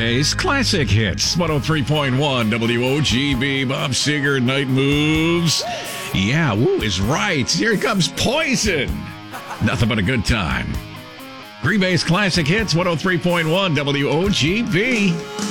Bay's Classic Hits, 103.1 WOGB. Bob Seger, Night Moves. Yeah, woo is right. Here comes Poison. Nothing but a good time. Green Bay's Classic Hits, 103.1 WOGB.